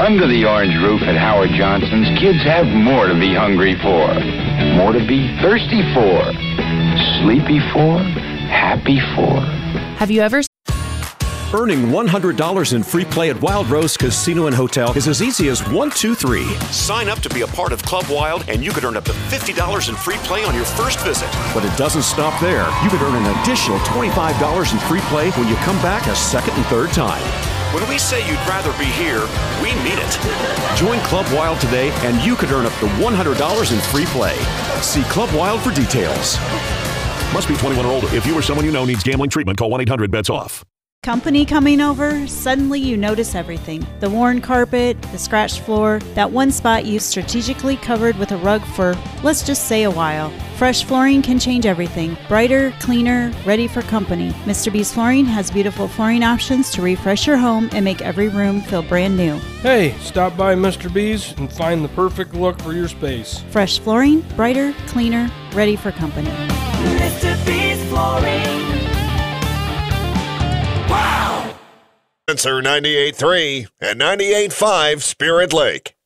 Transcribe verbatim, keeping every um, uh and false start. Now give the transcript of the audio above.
Under the orange roof at Howard Johnson's, kids have more to be hungry for, more to be thirsty for, sleepy for, happy for. Have you ever... Earning one hundred dollars in free play at Wild Rose Casino and Hotel is as easy as one, two, three. Sign up to be a part of Club Wild, and you could earn up to fifty dollars in free play on your first visit. But it doesn't stop there. You could earn an additional twenty-five dollars in free play when you come back a second and third time. When we say you'd rather be here, we mean it. Join Club Wild today, and you could earn up to one hundred dollars in free play. See Club Wild for details. Must be twenty-one or older. If you or someone you know needs gambling treatment, call one eight hundred bets off. Company coming over, suddenly you notice everything. The worn carpet, the scratched floor, that one spot you strategically covered with a rug for, let's just say, a while. Fresh flooring can change everything. Brighter, cleaner, ready for company. Mister B's Flooring has beautiful flooring options to refresh your home and make every room feel brand new. Hey, stop by Mister B's and find the perfect look for your space. Fresh flooring, brighter, cleaner, ready for company. Mister B's Flooring. Wow! Answer ninety-eight point three and ninety-eight point five Spirit Lake.